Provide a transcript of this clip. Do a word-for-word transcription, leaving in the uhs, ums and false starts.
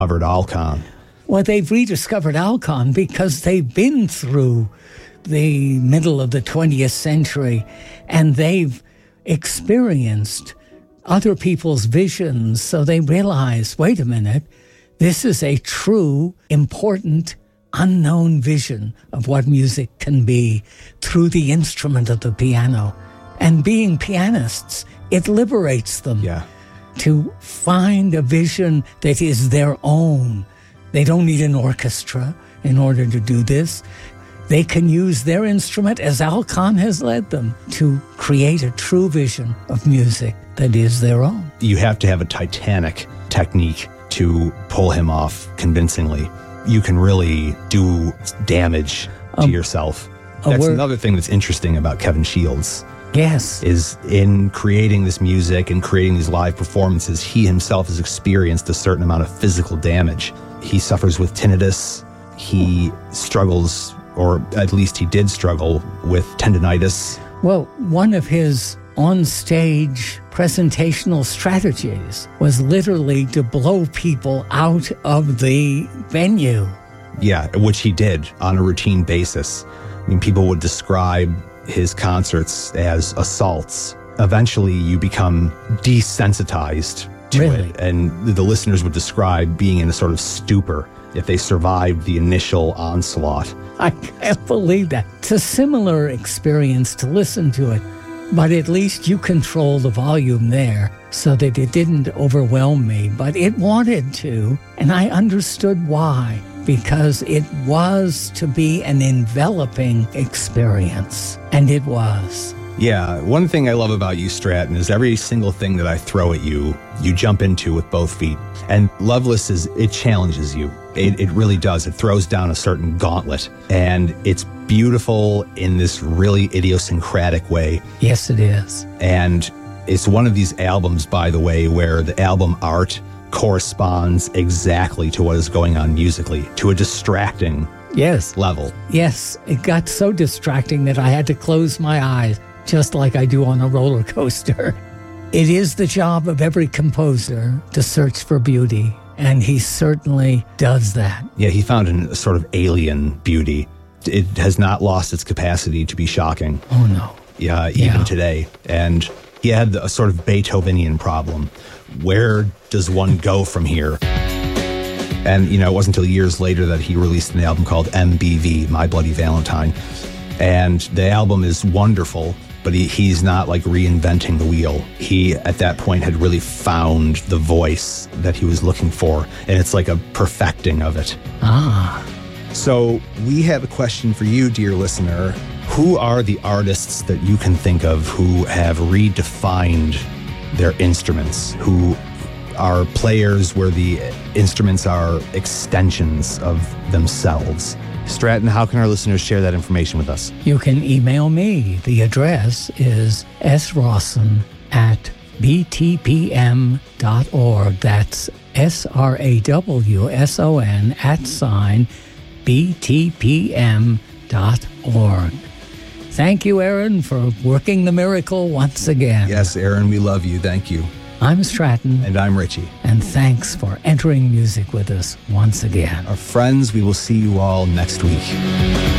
Covered Alcon. Well, they've rediscovered Alcon because they've been through the middle of the twentieth century and they've experienced other people's visions. So they realize, wait a minute, this is a true, important, unknown vision of what music can be through the instrument of the piano. And being pianists, it liberates them Yeah. to find a vision that is their own. They don't need an orchestra in order to do this. They can use their instrument, as Alcon has led them, to create a true vision of music that is their own. You have to have a Titanic technique to pull him off convincingly. You can really do damage to Um, yourself. a That's word- another thing that's interesting about Kevin Shields. Yes. Is in creating this music and creating these live performances, he himself has experienced a certain amount of physical damage. He suffers with tinnitus. He struggles, or at least he did struggle, with tendinitis. Well, one of his on-stage presentational strategies was literally to blow people out of the venue. Yeah, which he did on a routine basis. I mean, people would describe his concerts as assaults. Eventually, you become desensitized to Really? it, and the listeners would describe being in a sort of stupor if they survived the initial onslaught. I can't believe that. It's a similar experience to listen to it, but at least you control the volume there so that it didn't overwhelm me, but it wanted to, and I understood why, because it was to be an enveloping experience, and it was. Yeah, one thing I love about you, Stratton, is every single thing that I throw at you, you jump into with both feet. And Loveless is, it challenges you. It, it really does. It throws down a certain gauntlet. And it's beautiful in this really idiosyncratic way. Yes, it is. And it's one of these albums, by the way, where the album art corresponds exactly to what is going on musically, to a distracting Yes. level. Yes, it got so distracting that I had to close my eyes, just like I do on a roller coaster. It is the job of every composer to search for beauty, and he certainly does that. Yeah, he found a sort of alien beauty. It has not lost its capacity to be shocking. Oh, no. Yeah, even Yeah. today. And he had a sort of Beethovenian problem. Where does one go from here? And, you know, it wasn't until years later that he released an album called M B V, My Bloody Valentine. And the album is wonderful, but he, he's not like reinventing the wheel. He, at that point, had really found the voice that he was looking for. And it's like a perfecting of it. Ah. So we have a question for you, dear listener. Who are the artists that you can think of who have redefined their instruments, who are players where the instruments are extensions of themselves? Stratton, how can our listeners share that information with us? You can email me. The address is srawson at b t p m dot org. That's S R A W S O N at sign b t p m dot org. Thank you, Aaron, for working the miracle once again. Yes, Aaron, we love you. Thank you. I'm Stratton. And I'm Richie. And thanks for entering music with us once again. Our friends, we will see you all next week.